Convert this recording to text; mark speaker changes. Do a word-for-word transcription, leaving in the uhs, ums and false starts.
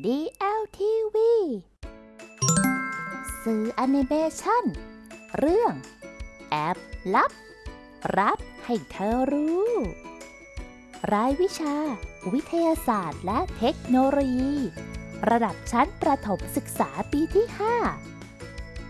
Speaker 1: ดี แอล ที วี สื่อแอนิเมชันเรื่องแอบลับรับให้เธอรู้รายวิชาวิทยาศาสตร์และเทคโนโลยีระดับชั้นประถมศึกษาปีที่ ห้า